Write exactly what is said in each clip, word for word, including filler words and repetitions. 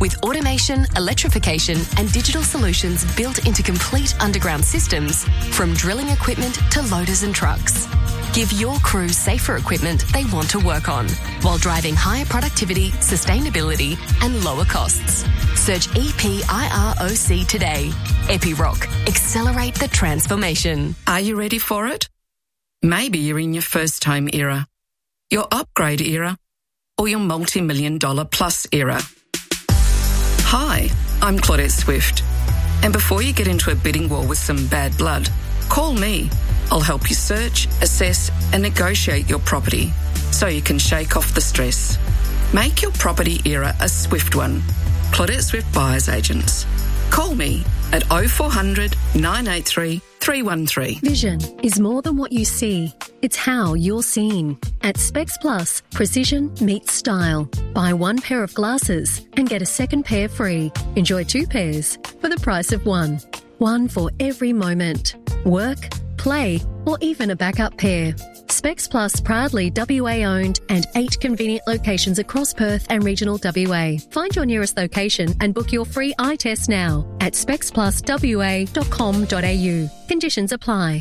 With automation, electrification and digital solutions built into complete underground systems, from drilling equipment to loaders and trucks. Give your crew safer equipment they want to work on, while driving higher productivity, sustainability and lower costs. Search E P I R O C today. Epiroc. Accelerate the transformation. Are you ready for it? Maybe you're in your first home era, your upgrade era, or your multi-million dollar plus era. Hi, I'm Claudette Swift. And before you get into a bidding war with some bad blood, call me. I'll help you search, assess and negotiate your property so you can shake off the stress. Make your property era a swift one. Claudette Swift Buyers Agents. Call me at oh four hundred, nine eight three, three one three. Vision is more than what you see. It's how you're seen. At Specs Plus, precision meets style. Buy one pair of glasses and get a second pair free. Enjoy two pairs for the price of one. One for every moment. Work, play, or even a backup pair. Specs Plus proudly W A owned and eight convenient locations across Perth and regional W A. Find your nearest location and book your free eye test now at specs plus w a dot com dot a u. Conditions apply.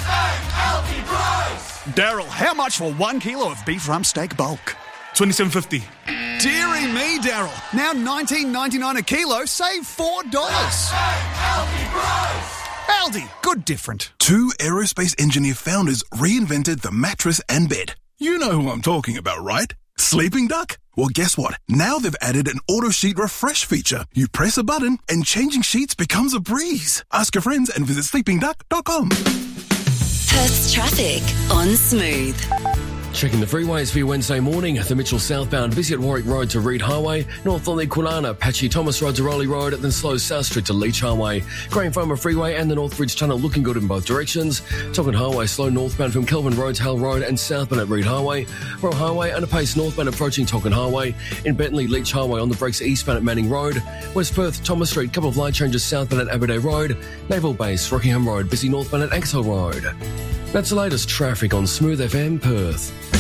Daryl, how much for one kilo of beef rump steak bulk? twenty-seven fifty. Deary me, Daryl. Now nineteen ninety-nine a kilo, save four dollars. Aldi, good different. Two aerospace engineer founders reinvented the mattress and bed. You know who I'm talking about, right? Sleeping Duck? Well, guess what? Now they've added an auto sheet refresh feature. You press a button and changing sheets becomes a breeze. Ask your friends and visit sleeping duck dot com. Perth's traffic on Smooth. Checking the freeways for your Wednesday morning. The Mitchell southbound, busy at Warwick Road to Reed Highway. North on the Kwinana, patchy Thomas Road to Rowley Road, then slow South Street to Leach Highway. Graham Farmer Freeway and the Northbridge Tunnel looking good in both directions. Tocken Highway slow northbound from Kelvin Road to Hale Road and southbound at Reed Highway. Royal Highway under pace northbound approaching Tocken Highway. In Bentley, Leach Highway on the brakes eastbound at Manning Road. West Perth, Thomas Street, couple of line changes southbound at Aberdeen Road. Naval Base, Rockingham Road, busy northbound at Axel Road. That's the latest traffic on Smooth F M Perth.